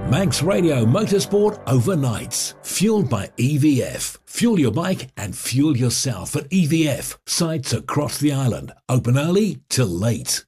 Manx Radio Motorsport Overnights. Fueled by EVF. Fuel your bike and fuel yourself at EVF. Sites across the island. Open early till late.